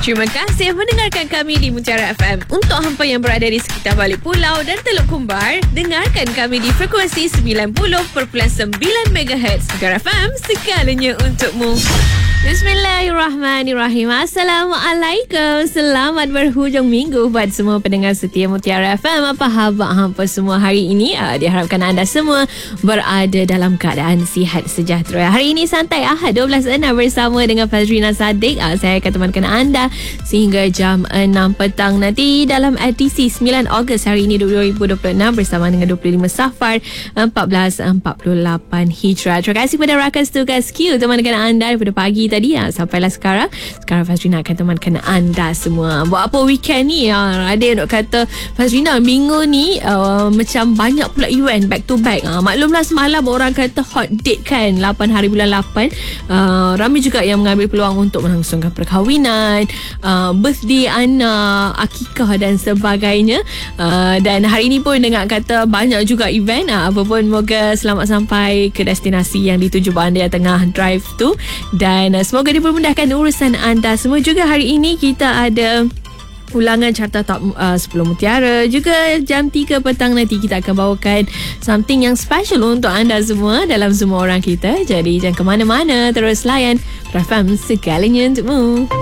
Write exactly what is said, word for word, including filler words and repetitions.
Terima kasih mendengarkan kami di Mutiara F M. Untuk hampa yang berada di sekitar Balik Pulau dan Teluk Kumbar, dengarkan kami di frekuensi sembilan puluh perpuluhan sembilan megahertz. Mutiara F M, segalanya untukmu. Bismillahirrahmanirrahim. Assalamualaikum. Selamat berhujung minggu buat semua pendengar setia Mutiara F M. Apa khabar hampa semua hari ini? Uh, diharapkan anda semua berada dalam keadaan sihat sejahtera. Hari ini santai Ahad dua belas enam bersama dengan Fazrina Sadiq. Uh, saya akan temankan anda sehingga jam enam petang nanti dalam edisi sembilan Ogos hari ini dua ribu dua puluh enam bersama dengan dua puluh lima Safar empat belas empat puluh lapan Hijrah. Terima kasih kepada rakan tugas Q temankan anda daripada pagi tadi ya, sampailah sekarang. Sekarang Fazrina akan temankan anda semua. Buat apa weekend ni? Ya, ada yang nak kata Fazrina minggu ni uh, macam banyak pula event back to back. Uh, maklumlah semalam orang kata hot date kan, lapan hari bulan lapan. Uh, ramai juga yang mengambil peluang untuk melangsungkan perkahwinan, uh, birthday anak, akikah dan sebagainya. Uh, dan hari ini pun dengar kata banyak juga event. Uh, apa pun moga selamat sampai ke destinasi yang dituju anda yang tengah drive tu. Dan uh, semoga dipermudahkan urusan anda semua. Juga hari ini kita ada ulangan Carta Top uh, sepuluh Mutiara. Juga jam tiga petang nanti kita akan bawakan something yang special untuk anda semua dalam semua orang kita. Jadi jangan ke mana-mana, terus layan F M, segalanya untukmu.